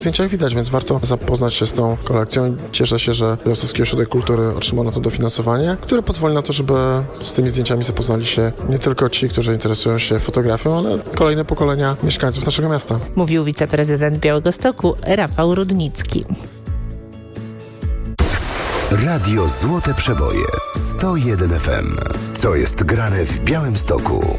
W zdjęciach widać, więc warto zapoznać się z tą kolekcją. Cieszę się, że Białostocki Ośrodek Kultury otrzymał na to dofinansowanie, które pozwoli na to, żeby z tymi zdjęciami zapoznali się nie tylko ci, którzy interesują się fotografią, ale kolejne pokolenia mieszkańców naszego miasta. Mówił wiceprezydent Białegostoku Rafał Rudnicki. Radio Złote Przeboje 101 FM. Co jest grane w Białymstoku?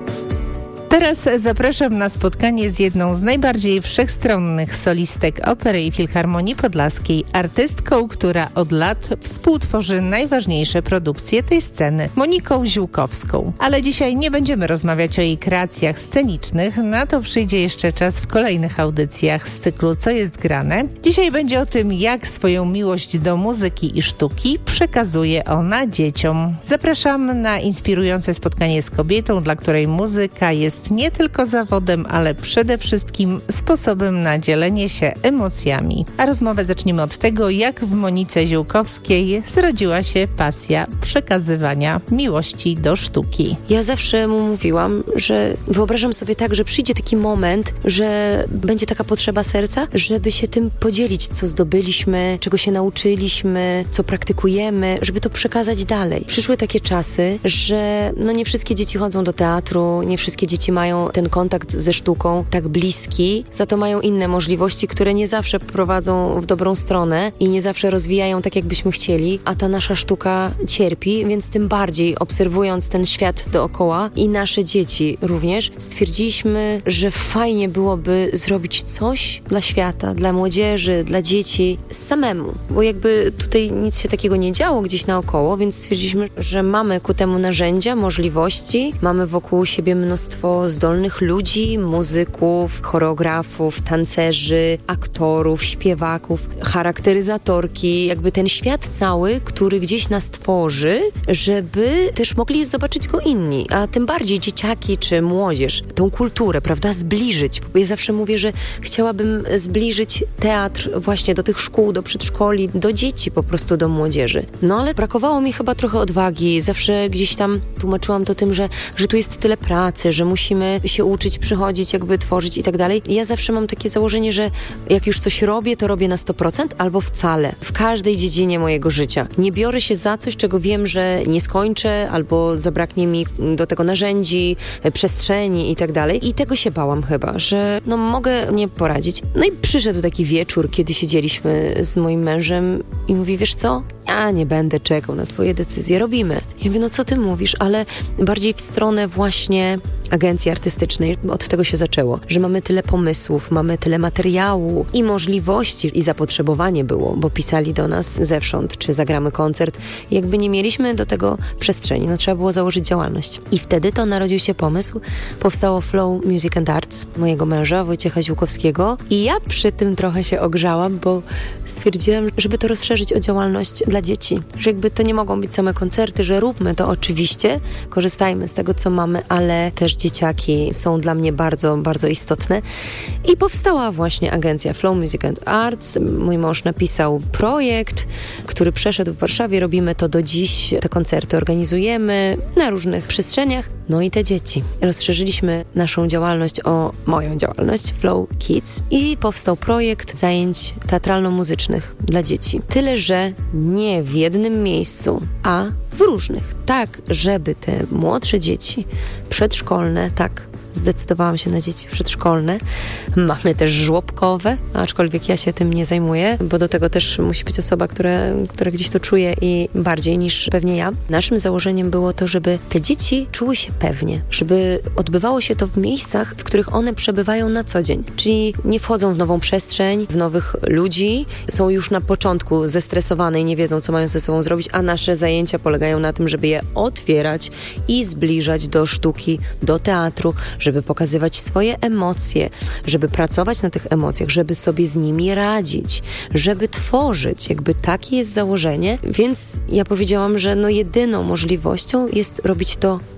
Teraz zapraszam na spotkanie z jedną z najbardziej wszechstronnych solistek Opery i Filharmonii Podlaskiej, artystką, która od lat współtworzy najważniejsze produkcje tej sceny, Moniką Ziółkowską. Ale dzisiaj nie będziemy rozmawiać o jej kreacjach scenicznych, na to przyjdzie jeszcze czas w kolejnych audycjach z cyklu Co jest grane. Dzisiaj będzie o tym, jak swoją miłość do muzyki i sztuki przekazuje ona dzieciom. Zapraszam na inspirujące spotkanie z kobietą, dla której muzyka jest nie tylko zawodem, ale przede wszystkim sposobem na dzielenie się emocjami. A rozmowę zaczniemy od tego, jak w Monice Ziółkowskiej zrodziła się pasja przekazywania miłości do sztuki. Ja zawsze mu mówiłam, że wyobrażam sobie tak, że przyjdzie taki moment, że będzie taka potrzeba serca, żeby się tym podzielić, co zdobyliśmy, czego się nauczyliśmy, co praktykujemy, żeby to przekazać dalej. Przyszły takie czasy, że nie wszystkie dzieci chodzą do teatru, nie wszystkie dzieci mają ten kontakt ze sztuką tak bliski, za to mają inne możliwości, które nie zawsze prowadzą w dobrą stronę i nie zawsze rozwijają tak, jakbyśmy chcieli, a ta nasza sztuka cierpi, więc tym bardziej obserwując ten świat dookoła i nasze dzieci również, stwierdziliśmy, że fajnie byłoby zrobić coś dla świata, dla młodzieży, dla dzieci samemu, bo jakby tutaj nic się takiego nie działo gdzieś naokoło, więc stwierdziliśmy, że mamy ku temu narzędzia, możliwości, mamy wokół siebie mnóstwo zdolnych ludzi, muzyków, choreografów, tancerzy, aktorów, śpiewaków, charakteryzatorki, jakby ten świat cały, który gdzieś nas tworzy, żeby też mogli zobaczyć go inni, a tym bardziej dzieciaki czy młodzież, tą kulturę, prawda, zbliżyć. Bo ja zawsze mówię, że chciałabym zbliżyć teatr właśnie do tych szkół, do przedszkoli, do dzieci, po prostu do młodzieży. Ale brakowało mi chyba trochę odwagi. Zawsze gdzieś tam tłumaczyłam to tym, że tu jest tyle pracy, że musimy się uczyć, przychodzić, jakby tworzyć i tak dalej. Ja zawsze mam takie założenie, że jak już coś robię, to robię na 100% albo wcale. W każdej dziedzinie mojego życia. Nie biorę się za coś, czego wiem, że nie skończę, albo zabraknie mi do tego narzędzi, przestrzeni i tak dalej. I tego się bałam chyba, że mogę nie poradzić. I przyszedł taki wieczór, kiedy siedzieliśmy z moim mężem i mówi, wiesz co? Ja nie będę czekał na twoje decyzje, robimy. Ja mówię, co ty mówisz, ale bardziej w stronę właśnie agencji artystycznej. Od tego się zaczęło, że mamy tyle pomysłów, mamy tyle materiału i możliwości i zapotrzebowanie było, bo pisali do nas zewsząd, czy zagramy koncert. Jakby nie mieliśmy do tego przestrzeni, trzeba było założyć działalność. I wtedy to narodził się pomysł, powstało Flow Music and Arts mojego męża, Wojciecha Ziółkowskiego i ja przy tym trochę się ogrzałam, bo stwierdziłam, żeby to rozszerzyć o działalność dla dzieci, że jakby to nie mogą być same koncerty, że róbmy to oczywiście, korzystajmy z tego, co mamy, ale też dzieciaki są dla mnie bardzo, bardzo istotne. I powstała właśnie agencja Flow Music and Arts. Mój mąż napisał projekt, który przeszedł w Warszawie. Robimy to do dziś. Te koncerty organizujemy na różnych przestrzeniach. I te dzieci. Rozszerzyliśmy naszą działalność o moją działalność Flow Kids i powstał projekt zajęć teatralno-muzycznych dla dzieci. Tyle, że nie w jednym miejscu, a w różnych. Tak, żeby te młodsze dzieci, przedszkolne, zdecydowałam się na dzieci przedszkolne. Mamy też żłobkowe, aczkolwiek ja się tym nie zajmuję, bo do tego też musi być osoba, która gdzieś to czuje i bardziej niż pewnie ja. Naszym założeniem było to, żeby te dzieci czuły się pewnie, żeby odbywało się to w miejscach, w których one przebywają na co dzień. Czyli nie wchodzą w nową przestrzeń, w nowych ludzi, są już na początku zestresowane i nie wiedzą, co mają ze sobą zrobić, a nasze zajęcia polegają na tym, żeby je otwierać i zbliżać do sztuki, do teatru, żeby pokazywać swoje emocje, żeby pracować na tych emocjach, żeby sobie z nimi radzić, żeby tworzyć. Jakby takie jest założenie, więc ja powiedziałam, że jedyną możliwością jest robić to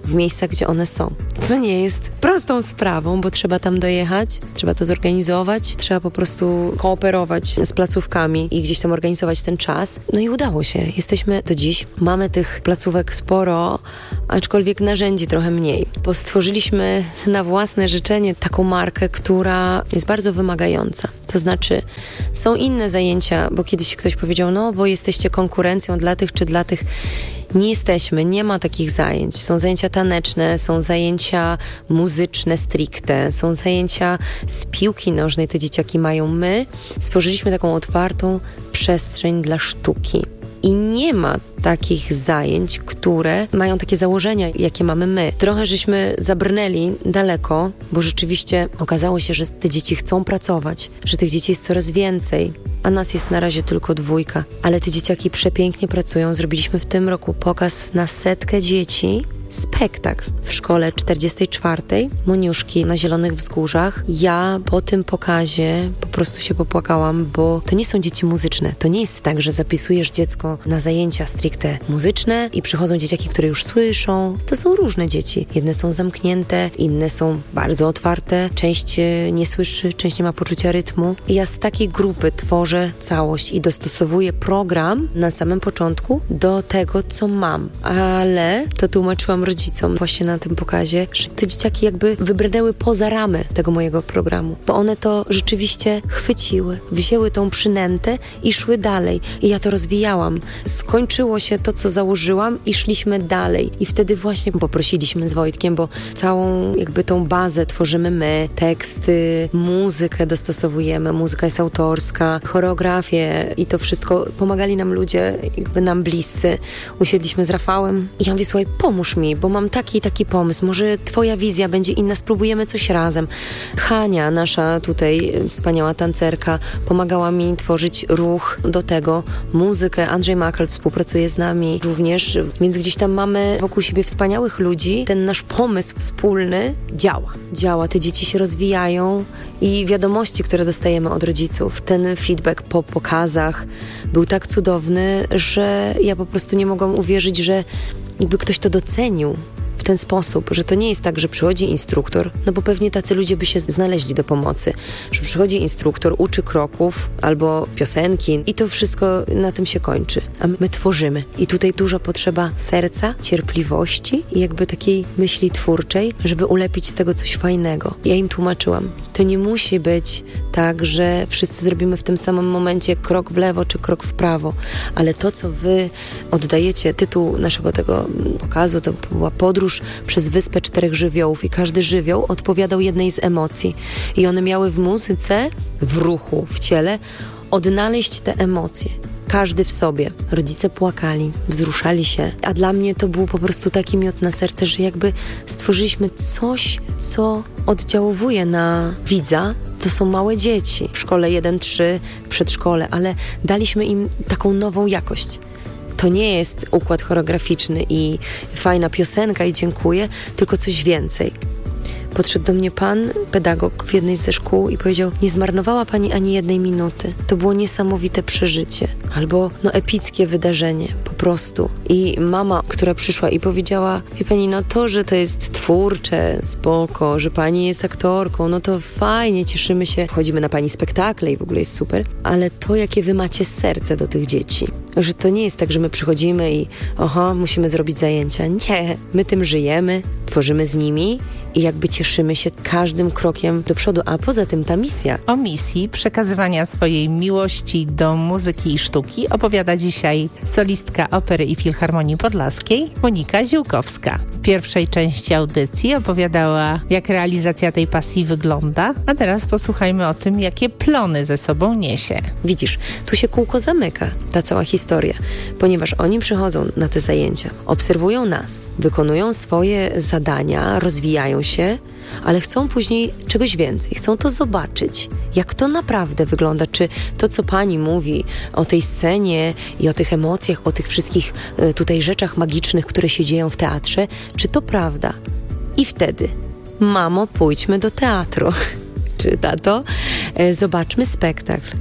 w miejscach, gdzie one są. Co nie jest prostą sprawą, bo trzeba tam dojechać, trzeba to zorganizować, trzeba po prostu kooperować z placówkami i gdzieś tam organizować ten czas. No i udało się. Jesteśmy do dziś. Mamy tych placówek sporo, aczkolwiek narzędzi trochę mniej. Bo stworzyliśmy na własne życzenie taką markę, która jest bardzo wymagająca. To znaczy, są inne zajęcia, bo kiedyś ktoś powiedział, no bo jesteście konkurencją dla tych czy dla tych. Nie jesteśmy, nie ma takich zajęć. Są zajęcia taneczne, są zajęcia muzyczne stricte, są zajęcia z piłki nożnej, te dzieciaki mają. My stworzyliśmy taką otwartą przestrzeń dla sztuki. I nie ma takich zajęć, które mają takie założenia, jakie mamy my. Trochę żeśmy zabrnęli daleko, bo rzeczywiście okazało się, że te dzieci chcą pracować, że tych dzieci jest coraz więcej, a nas jest na razie tylko 2. Ale te dzieciaki przepięknie pracują. Zrobiliśmy w tym roku pokaz na 100 dzieci. Spektakl w szkole 44. Moniuszki na Zielonych Wzgórzach. Ja po tym pokazie po prostu się popłakałam, bo to nie są dzieci muzyczne. To nie jest tak, że zapisujesz dziecko na zajęcia stricte muzyczne i przychodzą dzieciaki, które już słyszą. To są różne dzieci. Jedne są zamknięte, inne są bardzo otwarte. Część nie słyszy, część nie ma poczucia rytmu. I ja z takiej grupy tworzę całość i dostosowuję program na samym początku do tego, co mam. Ale to tłumaczyłam rodzicom właśnie na tym pokazie, że te dzieciaki jakby wybrnęły poza ramy tego mojego programu, bo one to rzeczywiście chwyciły, wzięły tą przynętę i szły dalej. I ja to rozwijałam. Skończyło się to, co założyłam i szliśmy dalej. I wtedy właśnie poprosiliśmy z Wojtkiem, bo całą jakby tą bazę tworzymy my, teksty, muzykę dostosowujemy, muzyka jest autorska, choreografię i to wszystko pomagali nam ludzie, jakby nam bliscy. Usiedliśmy z Rafałem i ja mówię, słuchaj, pomóż mi, bo mam taki i taki pomysł, może twoja wizja będzie inna, spróbujemy coś razem. Hania, nasza tutaj wspaniała tancerka, pomagała mi tworzyć ruch do tego, muzykę. Andrzej Makal współpracuje z nami również, więc gdzieś tam mamy wokół siebie wspaniałych ludzi. Ten nasz pomysł wspólny działa. Te dzieci się rozwijają i wiadomości, które dostajemy od rodziców, ten feedback po pokazach był tak cudowny, że ja po prostu nie mogłam uwierzyć, że jakby ktoś to docenił w ten sposób, że to nie jest tak, że przychodzi instruktor, no bo pewnie tacy ludzie by się znaleźli do pomocy, że przychodzi instruktor, uczy kroków albo piosenki i to wszystko na tym się kończy. A my tworzymy. I tutaj duża potrzeba serca, cierpliwości i jakby takiej myśli twórczej, żeby ulepić z tego coś fajnego. Ja im tłumaczyłam. To nie musi być tak, że wszyscy zrobimy w tym samym momencie krok w lewo czy krok w prawo, ale to, co wy oddajecie, tytuł naszego tego pokazu, to była podróż przez wyspę 4 żywiołów i każdy żywioł odpowiadał jednej z emocji. I one miały w muzyce, w ruchu, w ciele odnaleźć te emocje. Każdy w sobie. Rodzice płakali, wzruszali się, a dla mnie to był po prostu taki miód na serce, że jakby stworzyliśmy coś, co oddziałuje na widza. To są małe dzieci w szkole 1-3, w przedszkole, ale daliśmy im taką nową jakość. To nie jest układ choreograficzny i fajna piosenka i dziękuję, tylko coś więcej. Podszedł do mnie pan, pedagog w jednej ze szkół i powiedział, nie zmarnowała pani ani jednej minuty. To było niesamowite przeżycie. Albo epickie wydarzenie, po prostu. I mama, która przyszła i powiedziała, wie pani, no to, że to jest twórcze, spoko, że pani jest aktorką, no to fajnie, cieszymy się. Chodzimy na pani spektakle i w ogóle jest super. Ale to, jakie wy macie serce do tych dzieci. Że to nie jest tak, że my przychodzimy i musimy zrobić zajęcia. Nie, my tym żyjemy, tworzymy z nimi i jakby cieszymy się każdym krokiem do przodu. A poza tym ta misja. O misji przekazywania swojej miłości do muzyki i sztuki opowiada dzisiaj solistka Opery i Filharmonii Podlaskiej Monika Ziółkowska. W pierwszej części audycji opowiadała, jak realizacja tej pasji wygląda, a teraz posłuchajmy o tym, jakie plony ze sobą niesie. Widzisz, tu się kółko zamyka, ta cała historia, ponieważ oni przychodzą na te zajęcia, obserwują nas, wykonują swoje zadania, rozwijają się, ale chcą później czegoś więcej. Chcą to zobaczyć, jak to naprawdę wygląda. Czy to, co pani mówi o tej scenie i o tych emocjach, o tych wszystkich tutaj rzeczach magicznych, które się dzieją w teatrze, czy to prawda? I wtedy, mamo, pójdźmy do teatru. Czy tato, zobaczmy spektakl.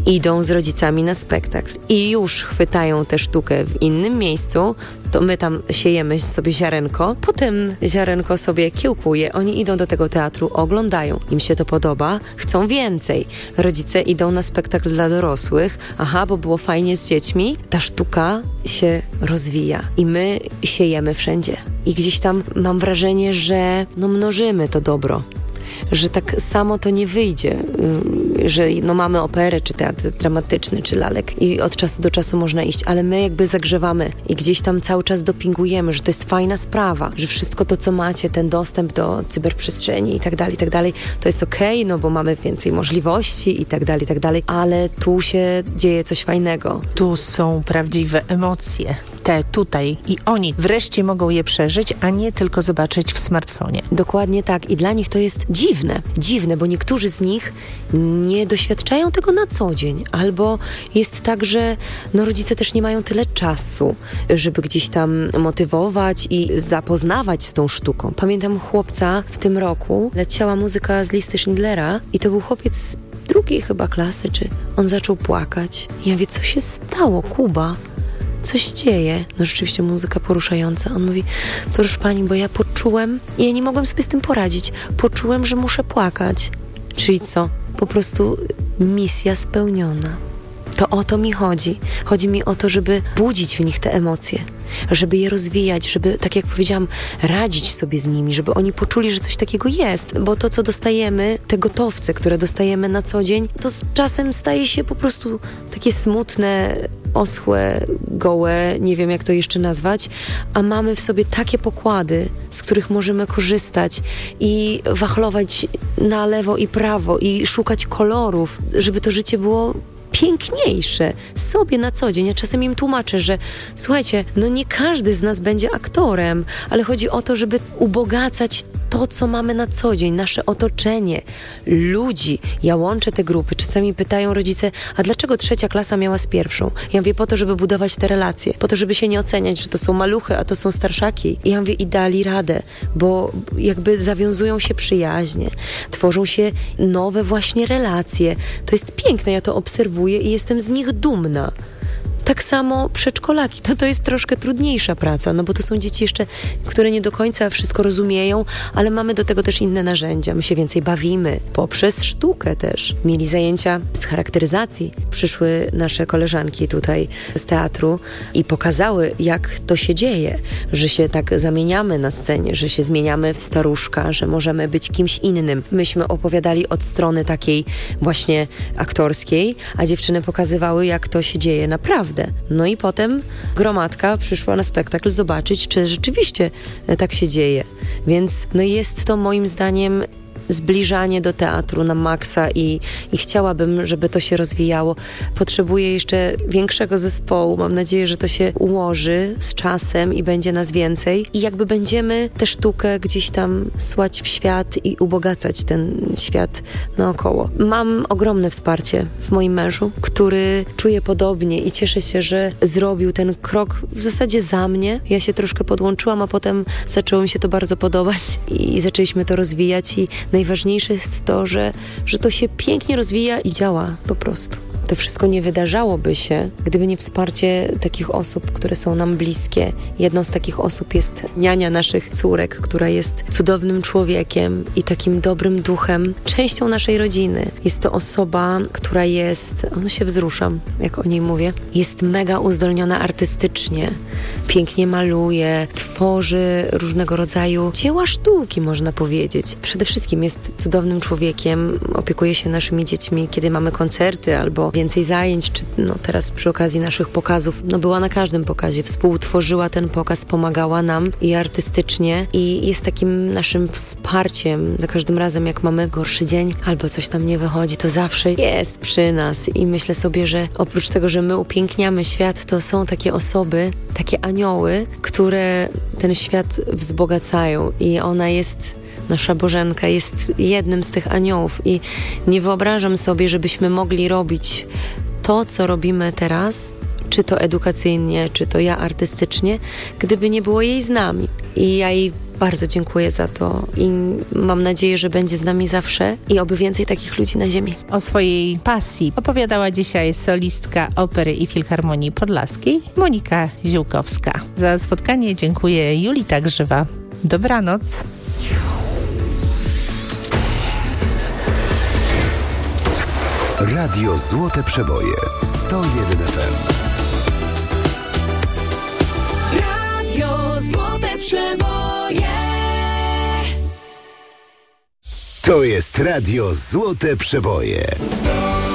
idą z rodzicami na spektakl i już chwytają tę sztukę w innym miejscu, to my tam siejemy sobie ziarenko, potem ziarenko sobie kiełkuje, oni idą do tego teatru, oglądają, im się to podoba, chcą więcej. Rodzice idą na spektakl dla dorosłych, bo było fajnie z dziećmi, ta sztuka się rozwija i my siejemy wszędzie. I gdzieś tam mam wrażenie, że mnożymy to dobro. Że tak samo to nie wyjdzie, że mamy operę, czy teatr dramatyczny, czy lalek i od czasu do czasu można iść, ale my jakby zagrzewamy i gdzieś tam cały czas dopingujemy, że to jest fajna sprawa, że wszystko to, co macie, ten dostęp do cyberprzestrzeni i tak dalej, to jest okej, bo mamy więcej możliwości i tak dalej, ale tu się dzieje coś fajnego. Tu są prawdziwe emocje, te tutaj i oni wreszcie mogą je przeżyć, a nie tylko zobaczyć w smartfonie. Dokładnie tak i dla nich to jest dziwne, bo niektórzy z nich nie doświadczają tego na co dzień, albo jest tak, że rodzice też nie mają tyle czasu, żeby gdzieś tam motywować i zapoznawać z tą sztuką. Pamiętam chłopca w tym roku, leciała muzyka z listy Schindlera i to był chłopiec z 2. chyba klasy, czy on zaczął płakać. Ja mówię, co się stało, Kuba? Co się dzieje? Rzeczywiście muzyka poruszająca. On mówi, proszę pani, bo ja poczułem i ja nie mogłem sobie z tym poradzić. Poczułem, że muszę płakać. Czyli co? Po prostu misja spełniona. To o to mi chodzi. Chodzi mi o to, żeby budzić w nich te emocje, żeby je rozwijać, żeby, tak jak powiedziałam, radzić sobie z nimi, żeby oni poczuli, że coś takiego jest. Bo to, co dostajemy, te gotowce, które dostajemy na co dzień, to z czasem staje się po prostu takie smutne, oschłe, gołe, nie wiem jak to jeszcze nazwać, a mamy w sobie takie pokłady, z których możemy korzystać i wachlować na lewo i prawo i szukać kolorów, żeby to życie było piękniejsze sobie na co dzień. Ja czasem im tłumaczę, że słuchajcie, nie każdy z nas będzie aktorem, ale chodzi o to, żeby ubogacać to, co mamy na co dzień, nasze otoczenie, ludzi. Ja łączę te grupy. Czasami pytają rodzice, a dlaczego 3. klasa miała z 1? Ja mówię, po to, żeby budować te relacje, po to, żeby się nie oceniać, że to są maluchy, a to są starszaki. I ja mówię, i dali radę, bo jakby zawiązują się przyjaźnie, tworzą się nowe właśnie relacje. To jest piękne, ja to obserwuję i jestem z nich dumna. Tak samo przedszkolaki, to jest troszkę trudniejsza praca, bo to są dzieci jeszcze, które nie do końca wszystko rozumieją, ale mamy do tego też inne narzędzia. My się więcej bawimy, poprzez sztukę też. Mieli zajęcia z charakteryzacji. Przyszły nasze koleżanki tutaj z teatru i pokazały, jak to się dzieje, że się tak zamieniamy na scenie, że się zmieniamy w staruszka, że możemy być kimś innym. Myśmy opowiadali od strony takiej właśnie aktorskiej, a dziewczyny pokazywały, jak to się dzieje naprawdę. I potem gromadka przyszła na spektakl zobaczyć, czy rzeczywiście tak się dzieje. Więc jest to moim zdaniem zbliżanie do teatru na maksa i chciałabym, żeby to się rozwijało. Potrzebuję jeszcze większego zespołu. Mam nadzieję, że to się ułoży z czasem i będzie nas więcej. I jakby będziemy tę sztukę gdzieś tam słać w świat i ubogacać ten świat naokoło. Mam ogromne wsparcie w moim mężu, który czuje podobnie i cieszę się, że zrobił ten krok w zasadzie za mnie. Ja się troszkę podłączyłam, a potem zaczęło mi się to bardzo podobać i zaczęliśmy to rozwijać i najważniejsze jest to, że to się pięknie rozwija i działa po prostu. To wszystko nie wydarzałoby się, gdyby nie wsparcie takich osób, które są nam bliskie. Jedną z takich osób jest niania naszych córek, która jest cudownym człowiekiem i takim dobrym duchem, częścią naszej rodziny. Jest to osoba, która jest, się wzruszam, jak o niej mówię, jest mega uzdolniona artystycznie, pięknie maluje, tworzy różnego rodzaju dzieła sztuki, można powiedzieć. Przede wszystkim jest cudownym człowiekiem, opiekuje się naszymi dziećmi, kiedy mamy koncerty albo więcej zajęć, czy teraz przy okazji naszych pokazów, była na każdym pokazie, współtworzyła ten pokaz, pomagała nam i artystycznie i jest takim naszym wsparciem. Za każdym razem, jak mamy gorszy dzień albo coś tam nie wychodzi, to zawsze jest przy nas i myślę sobie, że oprócz tego, że my upiękniamy świat, to są takie osoby, takie anioły, które ten świat wzbogacają i ona jest... Nasza Bożenka jest jednym z tych aniołów i nie wyobrażam sobie, żebyśmy mogli robić to, co robimy teraz, czy to edukacyjnie, czy to ja artystycznie, gdyby nie było jej z nami. I ja jej bardzo dziękuję za to i mam nadzieję, że będzie z nami zawsze i oby więcej takich ludzi na ziemi. O swojej pasji opowiadała dzisiaj solistka Opery i Filharmonii Podlaskiej Monika Ziółkowska. Za spotkanie dziękuję Julita Grzywa. Dobranoc. Radio Złote Przeboje 101 FM. Radio Złote Przeboje. To jest Radio Złote Przeboje.